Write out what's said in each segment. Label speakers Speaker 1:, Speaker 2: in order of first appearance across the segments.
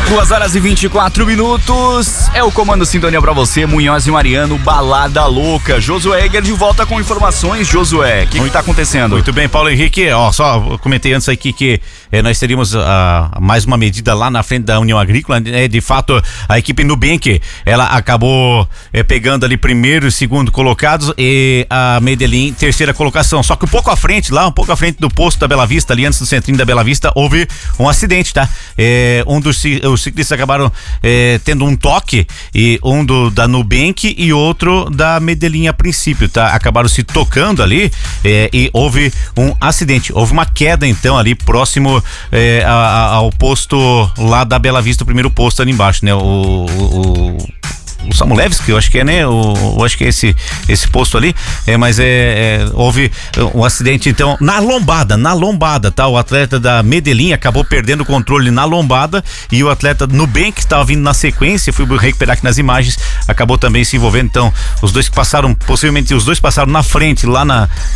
Speaker 1: 2h24. É o Comando Sintonia pra você, Munhoz e Mariano, Balada Louca. Josué Egger de volta com informações. Josué, o que tá acontecendo?
Speaker 2: Muito bem, Paulo Henrique, só comentei antes aqui que nós teríamos mais uma medida lá na frente da União Agrícola, né? De fato, a equipe Nubank, ela acabou pegando ali primeiro e segundo colocados e a Medellín terceira colocação, só que um pouco à frente do posto da Bela Vista, ali antes do centrinho da Bela Vista, houve um acidente, tá? Os ciclistas acabaram tendo um toque, e da Nubank e outro da Medellín a princípio, tá? Acabaram se tocando ali e houve um acidente, houve uma queda então ali próximo ao posto lá da Bela Vista, o primeiro posto ali embaixo, né? O Samulevski, eu acho que é, né? Eu acho que é esse posto ali, mas houve um acidente então na lombada, tá? O atleta da Medellín acabou perdendo o controle na lombada e o atleta Nubank, que estava vindo na sequência, fui recuperar aqui nas imagens, acabou também se envolvendo. Então, os dois passaram na frente, lá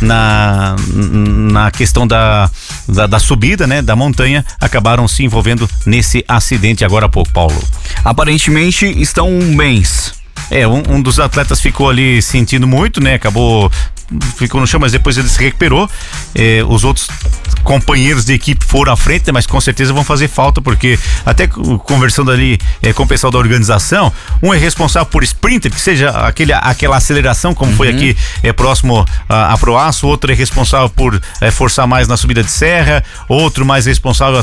Speaker 2: na questão da subida, né? Da montanha, acabaram se envolvendo nesse acidente agora há pouco, Paulo.
Speaker 1: Aparentemente estão bens.
Speaker 2: Um dos atletas ficou ali sentindo muito, né? Ficou no chão, mas depois ele se recuperou. Os outros companheiros de equipe foram à frente, né? Mas com certeza vão fazer falta, porque até conversando ali com o pessoal da organização, um é responsável por sprinter, que seja aquela aceleração, como foi aqui próximo a Proaço, outro é responsável por forçar mais na subida de serra, outro mais responsável